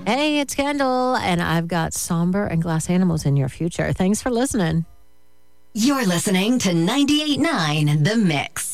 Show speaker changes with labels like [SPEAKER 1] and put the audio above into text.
[SPEAKER 1] Hey, it's Kendall, and I've got Somber and Glass Animals in your future. Thanks for listening.
[SPEAKER 2] You're listening to 98.9 The Mix.